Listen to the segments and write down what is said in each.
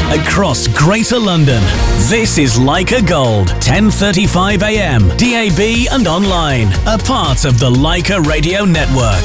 across Greater London. This is Leica Gold, 10:35 a.m, DAB and online. A part of the Leica Radio Network.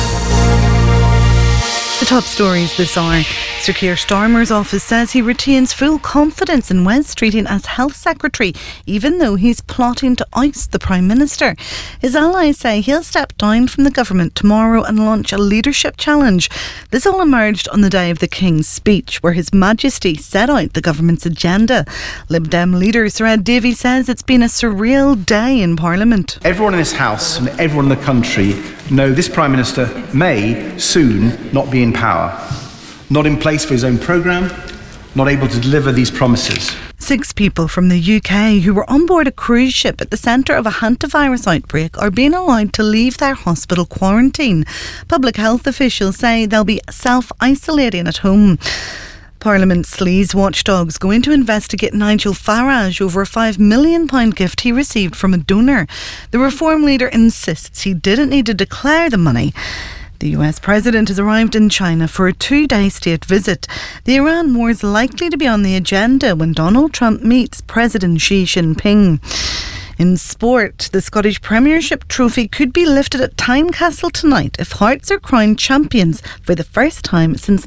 The top stories this hour. Sir Keir Starmer's office says he retains full confidence in Wes Streeting as Health Secretary, even though he's plotting to oust the Prime Minister. His allies say he'll step down from the government tomorrow and launch a leadership challenge. This all emerged on the day of the King's speech, where His Majesty set out the government's agenda. Lib Dem leader Sir Ed Davey says it's been a surreal day in Parliament. Everyone in this House and everyone in the country know this Prime Minister may soon not be in power, not in place for his own programme, not able to deliver these promises. 6 people from the UK who were on board a cruise ship at the centre of a hantavirus outbreak are being allowed to leave their hospital quarantine. Public health officials say they'll be self-isolating at home. Parliament sleaze watchdogs going to investigate Nigel Farage over a £5 million gift he received from a donor. The Reform leader insists he didn't need to declare the money. The US President has arrived in China for a 2-day state visit. The Iran war is likely to be on the agenda when Donald Trump meets President Xi Jinping. In sport, the Scottish Premiership trophy could be lifted at Tynecastle tonight if Hearts are crowned champions for the first time since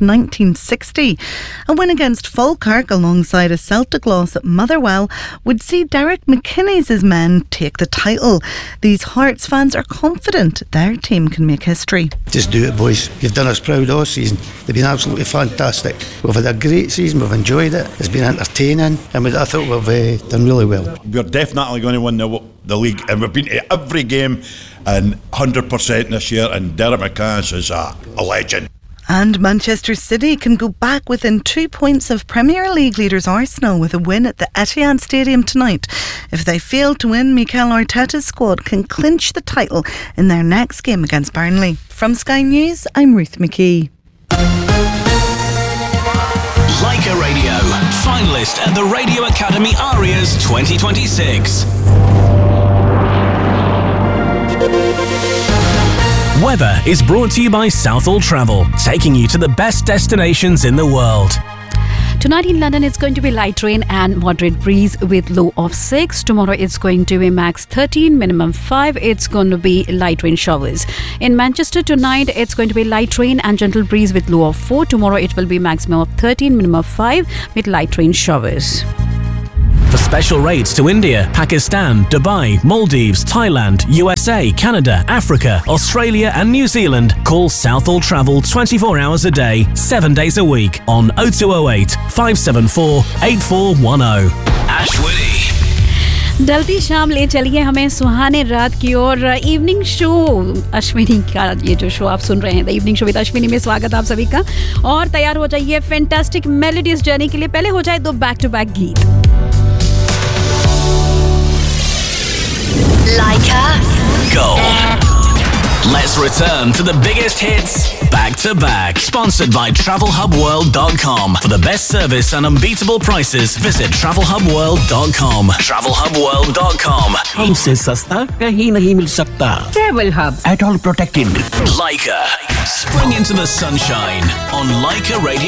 1960. A win against Falkirk alongside a Celtic loss at Motherwell would see Derek McKinney's men take the title. These Hearts fans are confident their team can make history. Just do it, boys. You've done us proud all season. They've been absolutely fantastic. We've had a great season. We've enjoyed it. It's been entertaining, and I thought we've done really well. We're definitely going to win the league, and we've been to every game and 100% this year, and Derek McCann is a legend. And Manchester City can go back within 2 points of Premier League leaders Arsenal with a win at the Etihad Stadium tonight. If they fail to win, Mikel Arteta's squad can clinch the title in their next game against Burnley. From Sky News, I'm Ruth McKee. Leica Radio, finalist at the Radio Academy Arias 2026. Weather is brought to you by Southall Travel, taking you to the best destinations in the world. Tonight in London, it's going to be light rain and moderate breeze with low of 6. Tomorrow, it's going to be max 13, minimum 5. It's going to be light rain showers. In Manchester tonight, it's going to be light rain and gentle breeze with low of 4. Tomorrow, it will be maximum of 13, minimum of 5 with light rain showers. For special rates to India, Pakistan, Dubai, Maldives, Thailand, USA, Canada, Africa, Australia and New Zealand, call Southall Travel 24 hours a day, 7 days a week on 0208 574 8410. Ashwini. ढलती शाम ले चलिए हमें सुहाने रात की और evening show Ashwini का ये जो शो आप सुन रहे हैं the evening show with Ashwini में स्वागत आप सभी का और तैयार हो जाइए फैंटास्टिक मेलोडीज जर्नी के लिए पहले हो जाए 2 बैक टू बैक गीत Leica Gold. Let's return to the biggest hits back to back. Sponsored by TravelHubWorld.com. For the best service and unbeatable prices, visit TravelHubWorld.com. TravelHubWorld.com. हमसे सस्ता कहीं नहीं मिल सकता. Travel Hub. At all protected. Leica. Spring into the sunshine on Leica Radio.